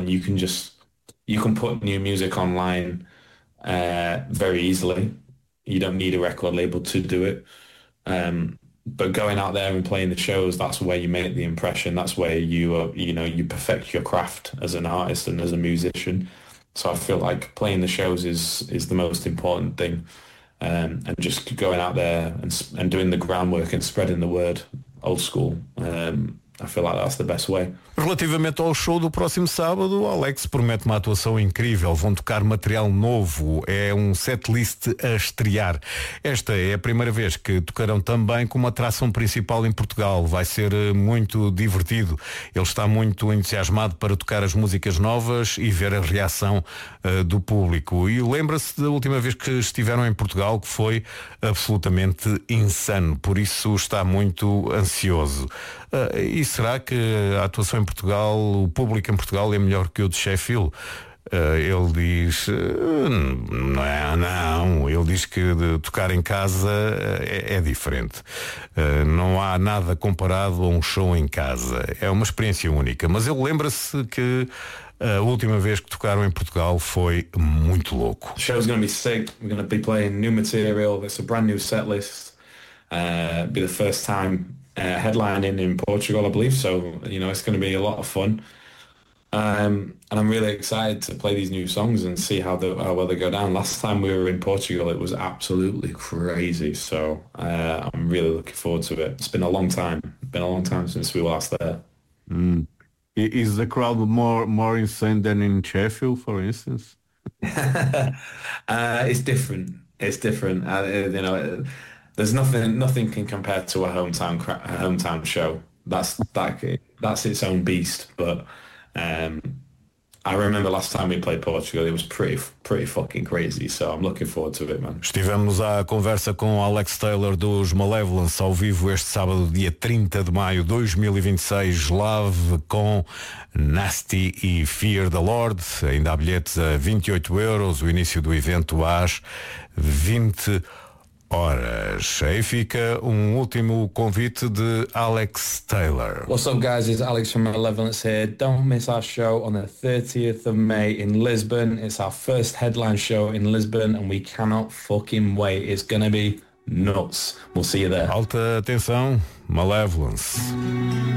and you can put new music online very easily. You don't need a record label to do it. But going out there and playing the shows, that's where you make the impression. That's where you perfect your craft as an artist and as a musician. So I feel like playing the shows is the most important thing, and just going out there and doing the groundwork and spreading the word, old school. I feel like that's the best way. Relativamente ao show do próximo sábado, Alex promete uma atuação incrível. Vão tocar material novo. É um setlist a estrear. Esta é a primeira vez que tocarão também com uma atração principal em Portugal. Vai ser muito divertido. Ele está muito entusiasmado para tocar as músicas novas e ver a reação do público. E lembra-se da última vez que estiveram em Portugal, que foi absolutamente insano. Por isso está muito ansioso. E será que a atuação em Portugal, o público em Portugal é melhor que o de Sheffield? Ele diz não, ele diz que de tocar em casa é diferente. Não há nada comparado a um show em casa. É uma experiência única. Mas ele lembra-se que a última vez que tocaram em Portugal foi muito louco. The show's going to be sick. We're going to be playing new material. It's a brand new set list. Be the first time headlining in Portugal, I believe. So, it's going to be a lot of fun. And I'm really excited to play these new songs and see how well they go down. Last time we were in Portugal, it was absolutely crazy. So I'm really looking forward to it. It's been a long time. Been a long time since we were last there. Is the crowd more insane than in Sheffield, for instance? It's different. It's different. There's nothing can compare to a hometown show. That's its own beast. But I remember last time we played Portugal, it was pretty fucking crazy. So I'm looking forward to it, man. Estivemos à conversa com Alex Taylor dos Malevolence ao vivo este sábado, dia 30 de maio de 2026, live com Nasty e Fear the Lord. Ainda há bilhetes a 28 euros, o início do evento às 20 horas. Aí fica um último convite de Alex Taylor. What's up, guys? It's Alex from Malevolence here. Don't miss our show on the 30th of May in Lisbon. It's our first headline show in Lisbon and we cannot fucking wait. It's gonna be nuts. We'll see you there. Alta atenção, Malevolence.